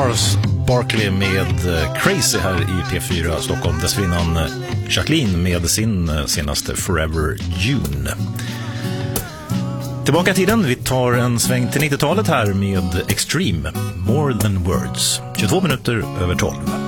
Charles Barkley med Crazy här i P4 Stockholm. Dessförinnan Jacqueline med sin senaste Forever June. Tillbaka i tiden, vi tar en sväng till 90-talet här med Extreme, More Than Words. 22 minuter över 12.